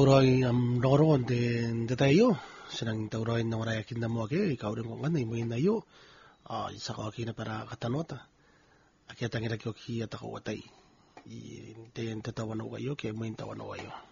Uroi loro de tayo sinang tauroin ng raya kinda mo ake ikaw rin kung kanay mo inayo isa ko aki na para katanota aki atangira kyo ki atako watay i te tatawan o kayo kaya mo intawan o kayo